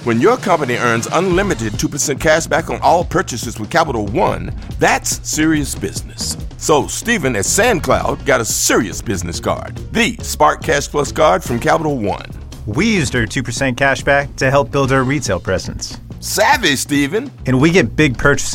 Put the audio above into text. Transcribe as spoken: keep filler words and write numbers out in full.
When your company earns unlimited two percent cash back on all purchases with Capital One, that's serious business. So Stephen at SandCloud got a serious business card, the Spark Cash Plus card from Capital One. We used our two percent cash back to help build our retail presence. Savvy, Stephen. And we get big purchasing